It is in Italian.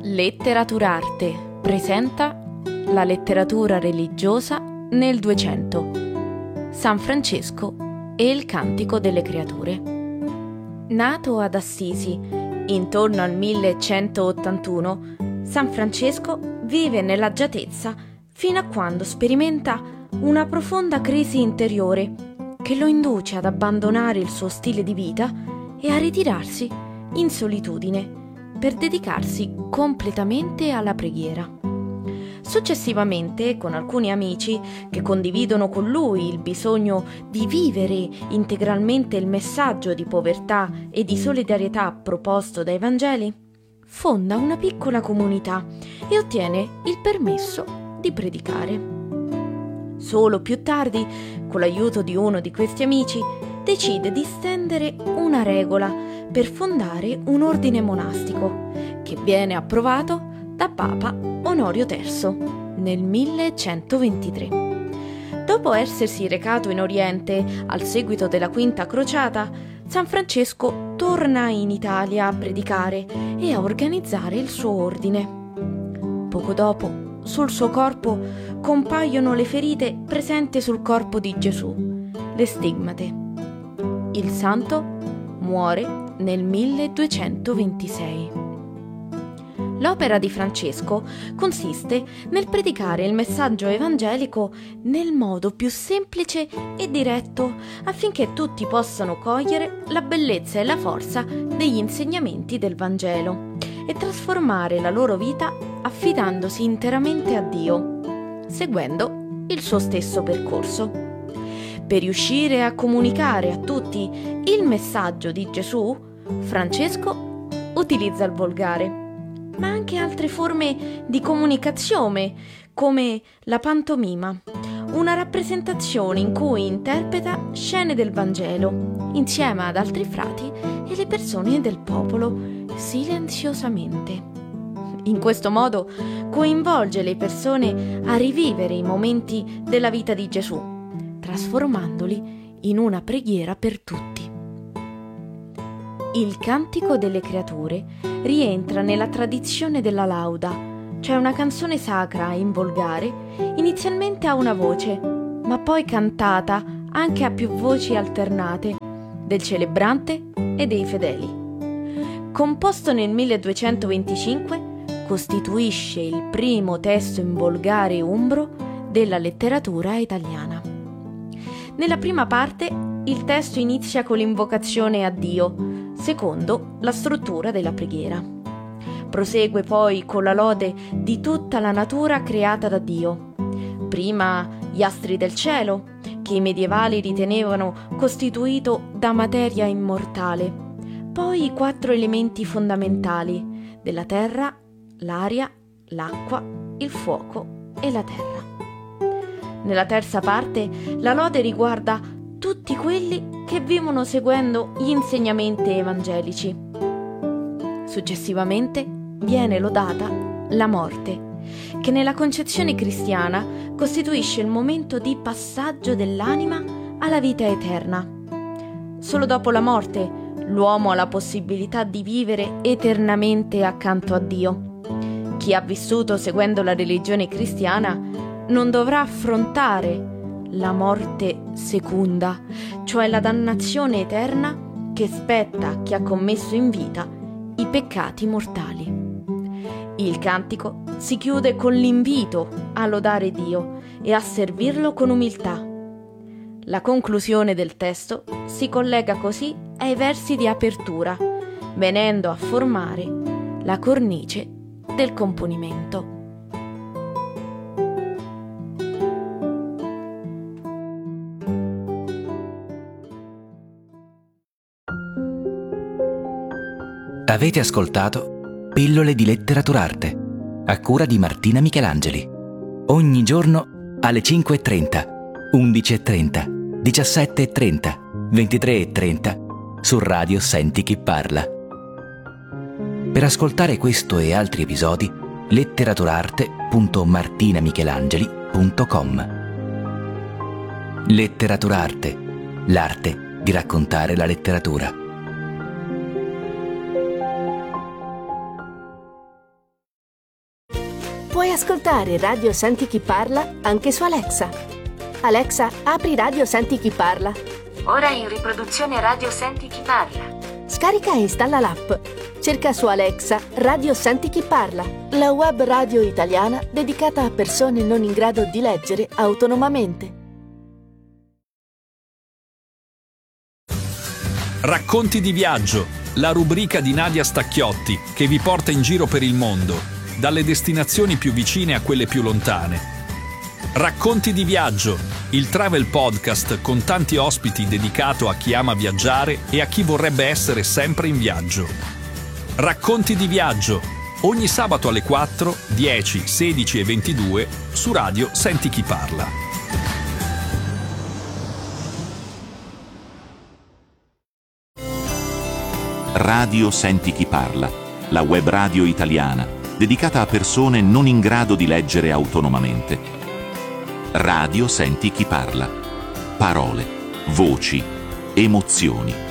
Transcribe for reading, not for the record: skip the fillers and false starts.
Letteraturarte presenta la letteratura religiosa nel 200, San Francesco e il Cantico delle Creature. Nato ad Assisi intorno al 1181, San Francesco vive nell'agiatezza fino a quando sperimenta una profonda crisi interiore che lo induce ad abbandonare il suo stile di vita e a ritirarsi in solitudine per dedicarsi completamente alla preghiera. Successivamente, con alcuni amici che condividono con lui il bisogno di vivere integralmente il messaggio di povertà e di solidarietà proposto dai Vangeli, fonda una piccola comunità e ottiene il permesso di predicare. Solo più tardi, con l'aiuto di uno di questi amici, decide di stendere una regola per fondare un ordine monastico che viene approvato da Papa Onorio III nel 1123. Dopo essersi recato in Oriente al seguito della Quinta Crociata, San Francesco torna in Italia a predicare e a organizzare il suo ordine. Poco dopo, sul suo corpo compaiono le ferite presenti sul corpo di Gesù, le stigmate. Il santo muore nel 1226. L'opera di Francesco consiste nel predicare il messaggio evangelico nel modo più semplice e diretto affinché tutti possano cogliere la bellezza e la forza degli insegnamenti del Vangelo e trasformare la loro vita affidandosi interamente a Dio, seguendo il suo stesso percorso. Per riuscire a comunicare a tutti il messaggio di Gesù, Francesco utilizza il volgare, ma anche altre forme di comunicazione, come la pantomima, una rappresentazione in cui interpreta scene del Vangelo, insieme ad altri frati e le persone del popolo, silenziosamente. In questo modo coinvolge le persone a rivivere i momenti della vita di Gesù, trasformandoli in una preghiera per tutti. Il Cantico delle Creature rientra nella tradizione della lauda, cioè una canzone sacra in volgare, inizialmente a una voce, ma poi cantata anche a più voci alternate, del celebrante e dei fedeli. Composto nel 1225, costituisce il primo testo in volgare umbro della letteratura italiana. Nella prima parte il testo inizia con l'invocazione a Dio, secondo la struttura della preghiera. Prosegue poi con la lode di tutta la natura creata da Dio. Prima gli astri del cielo, che i medievali ritenevano costituito da materia immortale. Poi i 4 elementi fondamentali della terra, l'aria, l'acqua, il fuoco e la terra. Nella terza parte la lode riguarda tutti quelli che vivono seguendo gli insegnamenti evangelici. Successivamente viene lodata la morte, che nella concezione cristiana costituisce il momento di passaggio dell'anima alla vita eterna. Solo dopo la morte l'uomo ha la possibilità di vivere eternamente accanto a Dio. Chi ha vissuto seguendo la religione cristiana non dovrà affrontare la morte seconda, cioè la dannazione eterna che spetta a chi ha commesso in vita i peccati mortali. Il cantico si chiude con l'invito a lodare Dio e a servirlo con umiltà. La conclusione del testo si collega così ai versi di apertura, venendo a formare la cornice del componimento. Avete ascoltato Pillole di Letteraturarte, a cura di Martina Michelangeli. Ogni giorno alle 5:30, 11:30, 17:30, 23:30 su Radio Senti Chi Parla. Per ascoltare questo e altri episodi, letteraturarte.martinamichelangeli.com. Letteraturarte, l'arte di raccontare la letteratura. Puoi ascoltare Radio Senti Chi Parla anche su Alexa. Alexa, apri Radio Senti Chi Parla. Ora in riproduzione Radio Senti Chi Parla. Scarica e installa l'app. Cerca su Alexa Radio Senti Chi Parla, la web radio italiana dedicata a persone non in grado di leggere autonomamente. Racconti di viaggio, la rubrica di Nadia Stacchiotti che vi porta in giro per il mondo, dalle destinazioni più vicine a quelle più lontane. Racconti di viaggio, il travel podcast con tanti ospiti dedicato a chi ama viaggiare e a chi vorrebbe essere sempre in viaggio. Racconti di viaggio, ogni sabato alle 4, 10, 16 e 22 su Radio Senti Chi Parla. Radio Senti Chi Parla, la web radio italiana dedicata a persone non in grado di leggere autonomamente. Radio Senti Chi Parla. Parole, voci, emozioni.